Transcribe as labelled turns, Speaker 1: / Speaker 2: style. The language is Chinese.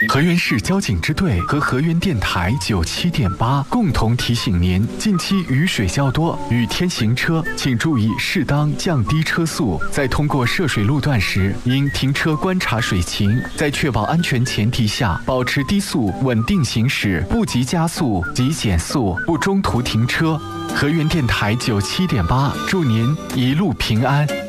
Speaker 1: 河源市交警支队和河源电台97.8共同提醒您：近期雨水较多，雨天行车请注意适当降低车速，在通过涉水路段时，应停车观察水情，在确保安全前提下，保持低速稳定行驶，不急加速及减速，不中途停车。河源电台97.8，祝您一路平安。